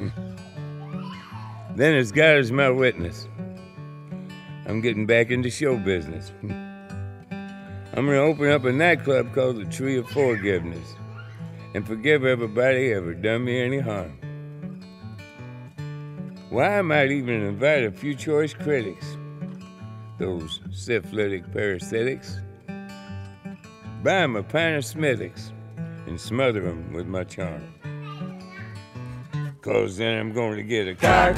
Then as God is my witness, I'm getting back into show business. I'm gonna open up a nightclub called the Tree of Forgiveness and forgive everybody ever done me any harm. Why, I might even invite a few choice critics, those syphilitic parasitics, buy 'em a pint of Smithwick's and smother 'em with my charm. 'Cause then I'm going to get a car.